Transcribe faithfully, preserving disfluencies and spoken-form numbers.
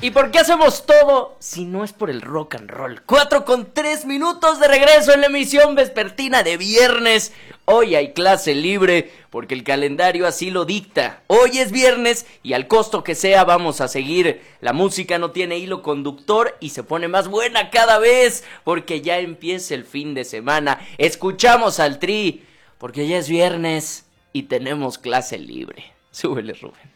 ¿Y por qué hacemos todo si no es por el rock and roll? Cuatro con tres minutos de regreso en la emisión vespertina de viernes. Hoy hay clase libre porque el calendario así lo dicta. Hoy es viernes y al costo que sea vamos a seguir. La música no tiene hilo conductor y se pone más buena cada vez porque ya empieza el fin de semana. Escuchamos al Tri porque ya es viernes y tenemos clase libre. Súbele, Rubén.